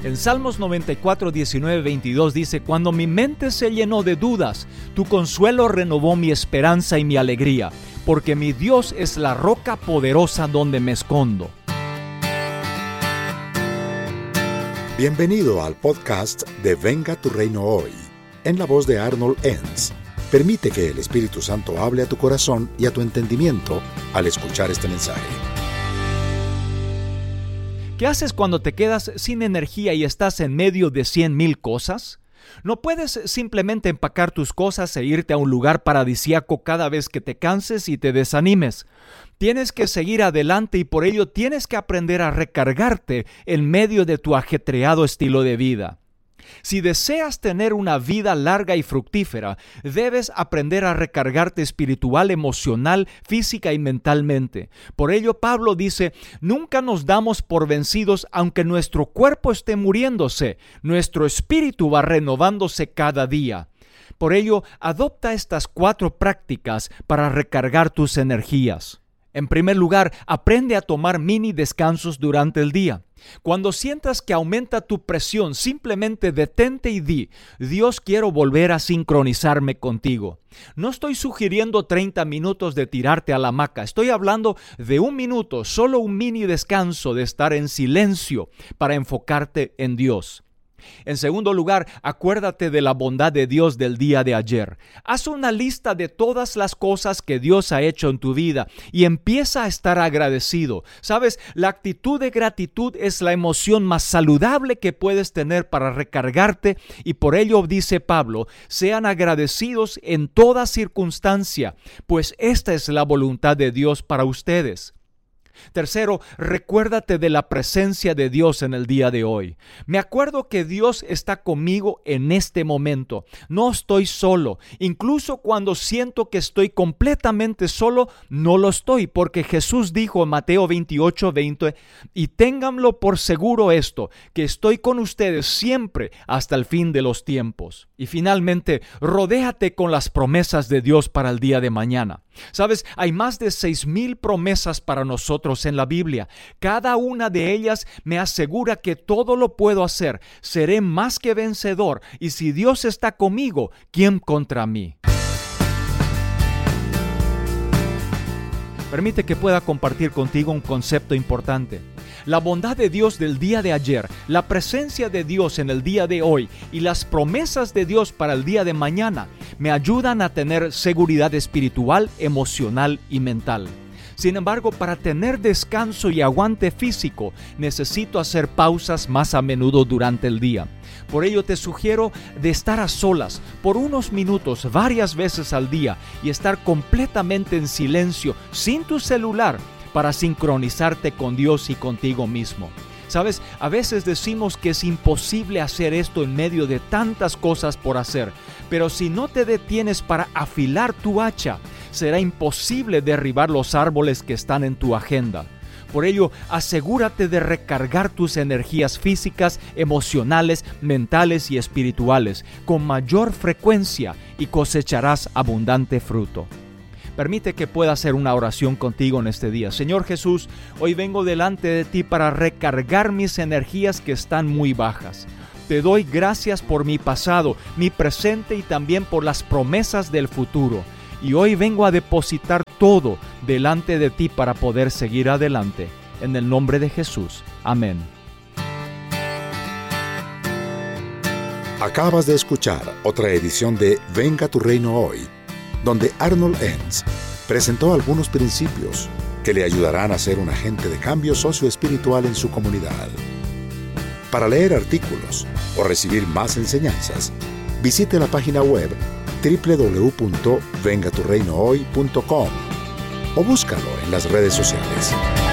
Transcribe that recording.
En Salmos 94, 19, 22 dice: cuando mi mente se llenó de dudas, tu consuelo renovó mi esperanza y mi alegría, porque mi Dios es la roca poderosa donde me escondo. Bienvenido al podcast de Venga tu Reino Hoy, en la voz de Arnold Enns. Permite que el Espíritu Santo hable a tu corazón y a tu entendimiento al escuchar este mensaje. ¿Qué haces cuando te quedas sin energía y estás en medio de 100,000 cosas? No puedes simplemente empacar tus cosas e irte a un lugar paradisíaco cada vez que te canses y te desanimes. Tienes que seguir adelante y por ello tienes que aprender a recargarte en medio de tu ajetreado estilo de vida. Si deseas tener una vida larga y fructífera, debes aprender a recargarte espiritual, emocional, física y mentalmente. Por ello, Pablo dice: nunca nos damos por vencidos aunque nuestro cuerpo esté muriéndose. Nuestro espíritu va renovándose cada día. Por ello, adopta estas 4 prácticas para recargar tus energías. En primer lugar, aprende a tomar mini descansos durante el día. Cuando sientas que aumenta tu presión, simplemente detente y di: Dios, quiero volver a sincronizarme contigo. No estoy sugiriendo 30 minutos de tirarte a la hamaca. Estoy hablando de 1 minuto, solo un mini descanso de estar en silencio para enfocarte en Dios. En segundo lugar, acuérdate de la bondad de Dios del día de ayer. Haz una lista de todas las cosas que Dios ha hecho en tu vida y empieza a estar agradecido. ¿Sabes? La actitud de gratitud es la emoción más saludable que puedes tener para recargarte y por ello dice Pablo: sean agradecidos en toda circunstancia, pues esta es la voluntad de Dios para ustedes. Tercero, recuérdate de la presencia de Dios en el día de hoy. Me acuerdo que Dios está conmigo en este momento. No estoy solo. Incluso cuando siento que estoy completamente solo, no lo estoy, porque Jesús dijo en Mateo 28, 20: y ténganlo por seguro esto, que estoy con ustedes siempre hasta el fin de los tiempos. Y finalmente, rodéate con las promesas de Dios para el día de mañana. ¿Sabes? Hay más de 6,000 promesas para nosotros en la Biblia. Cada una de ellas me asegura que todo lo puedo hacer. Seré más que vencedor. Y si Dios está conmigo, ¿quién contra mí? Permite que pueda compartir contigo un concepto importante. La bondad de Dios del día de ayer, la presencia de Dios en el día de hoy y las promesas de Dios para el día de mañana me ayudan a tener seguridad espiritual, emocional y mental. Sin embargo, para tener descanso y aguante físico, necesito hacer pausas más a menudo durante el día. Por ello te sugiero de estar a solas por unos minutos varias veces al día y estar completamente en silencio, sin tu celular, para sincronizarte con Dios y contigo mismo. ¿Sabes? A veces decimos que es imposible hacer esto en medio de tantas cosas por hacer, pero si no te detienes para afilar tu hacha, será imposible derribar los árboles que están en tu agenda. Por ello, asegúrate de recargar tus energías físicas, emocionales, mentales y espirituales con mayor frecuencia y cosecharás abundante fruto. Permite que pueda hacer una oración contigo en este día. Señor Jesús, hoy vengo delante de ti para recargar mis energías que están muy bajas. Te doy gracias por mi pasado, mi presente y también por las promesas del futuro. Y hoy vengo a depositar todo delante de ti para poder seguir adelante. En el nombre de Jesús. Amén. Acabas de escuchar otra edición de Venga tu Reino Hoy, donde Arnold Enns presentó algunos principios que le ayudarán a ser un agente de cambio socioespiritual en su comunidad. Para leer artículos o recibir más enseñanzas, visite la página web www.vengaturreinohoy.com o búscalo en las redes sociales.